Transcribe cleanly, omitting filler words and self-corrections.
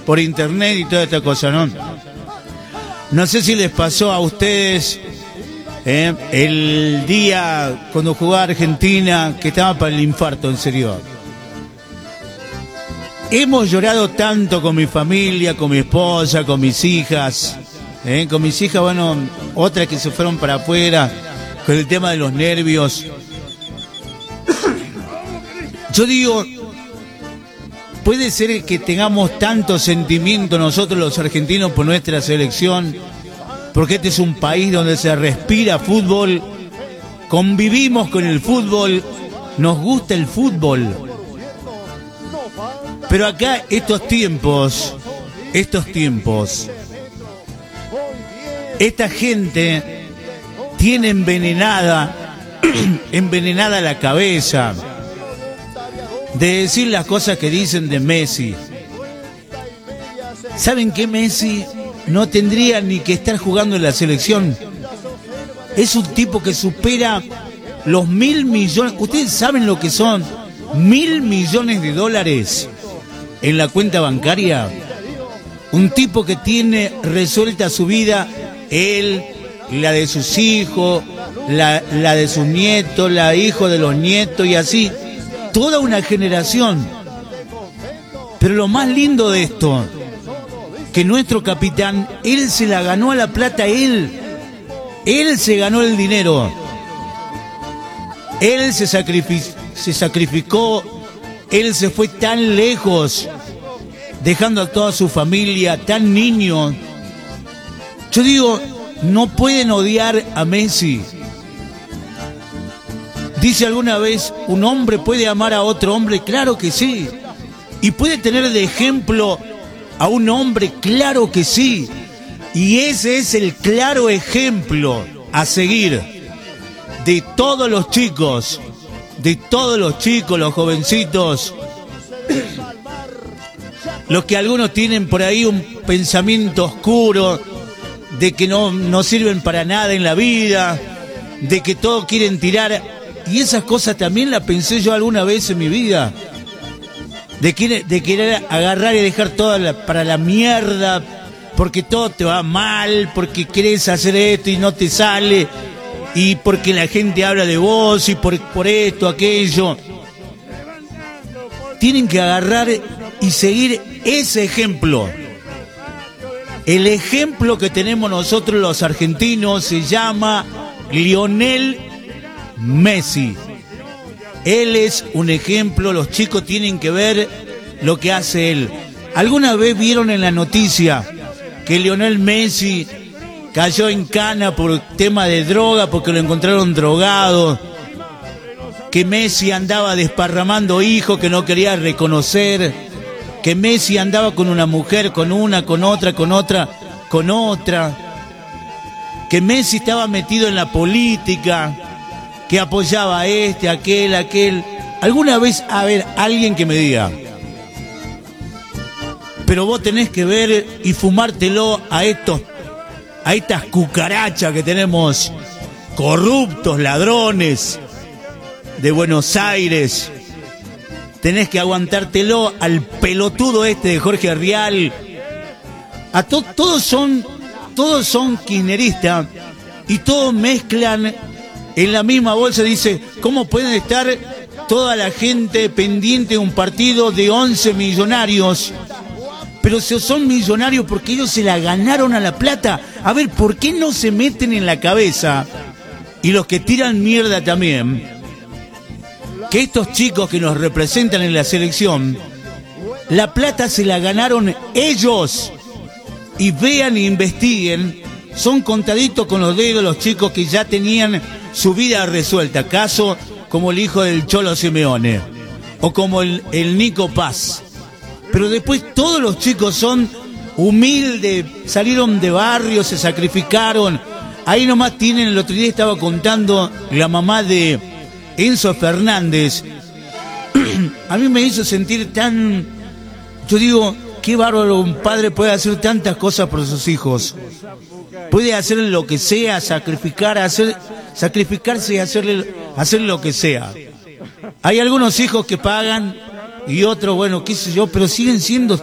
por internet y toda esta cosa, ¿no? No sé si les pasó a ustedes el día cuando jugaba Argentina, que estaba para el infarto, en serio. Hemos llorado tanto con mi familia, con mi esposa, con mis hijas. Con mis hijas, bueno, otras que se fueron para afuera, con el tema de los nervios. Yo digo, puede ser que tengamos tanto sentimiento nosotros los argentinos por nuestra selección, porque este es un país donde se respira fútbol, convivimos con el fútbol, nos gusta el fútbol. Pero acá estos tiempos, esta gente tiene envenenada la cabeza de decir las cosas que dicen de Messi. ¿Saben qué? Messi no tendría ni que estar jugando en la selección. Es un tipo que supera los 1.000 millones. ¿Ustedes saben lo que son 1.000 millones de dólares en la cuenta bancaria? Un tipo que tiene resuelta su vida, él, la de sus hijos, la de sus nietos, la hijos de los nietos y así, toda una generación. Pero lo más lindo de esto, que nuestro capitán, él se la ganó a la plata, él se ganó el dinero, él se sacrificó, él se fue tan lejos, dejando a toda su familia, tan niño. Yo digo, no pueden odiar a Messi. Dice alguna vez, ¿un hombre puede amar a otro hombre? Claro que sí. ¿Y puede tener de ejemplo a un hombre? Claro que sí. Y ese es el claro ejemplo a seguir de todos los chicos, los jovencitos, los que algunos tienen por ahí un pensamiento oscuro de que no sirven para nada en la vida, de que todos quieren tirar. Y esas cosas también las pensé yo alguna vez en mi vida, de querer agarrar y dejar toda para la mierda, porque todo te va mal, porque querés hacer esto y no te sale, y porque la gente habla de vos, y por esto, aquello. Tienen que agarrar y seguir ese ejemplo. El ejemplo que tenemos nosotros los argentinos se llama Lionel Messi. Él es un ejemplo, los chicos tienen que ver lo que hace él. ¿Alguna vez vieron en la noticia que Lionel Messi cayó en cana por tema de droga, porque lo encontraron drogado? Que Messi andaba desparramando hijos que no quería reconocer, que Messi andaba con una mujer, con otra, que Messi estaba metido en la política, que apoyaba a aquel. ¿Alguna vez, alguien que me diga, pero vos tenés que ver y fumártelo a estas cucarachas que tenemos, corruptos, ladrones de Buenos Aires? Tenés que aguantártelo al pelotudo este de Jorge Rial. Todos son kirchneristas y todos mezclan en la misma bolsa. Dice, ¿cómo pueden estar toda la gente pendiente de un partido de 11 millonarios? Pero son millonarios porque ellos se la ganaron a la plata. A ver, ¿por qué no se meten en la cabeza? Y los que tiran mierda también, que estos chicos que nos representan en la selección, la plata se la ganaron ellos. Y vean e investiguen, son contaditos con los dedos los chicos que ya tenían su vida resuelta. Caso como el hijo del Cholo Simeone, o como el Nico Paz. Pero después todos los chicos son humildes, salieron de barrio, se sacrificaron. Ahí nomás tienen, el otro día estaba contando la mamá de Enzo Fernández. A mí me hizo sentir tan... Yo digo, qué bárbaro, un padre puede hacer tantas cosas por sus hijos. Puede hacer lo que sea, sacrificarse y hacer lo que sea. Hay algunos hijos que pagan y otros, bueno, qué sé yo, pero siguen siendo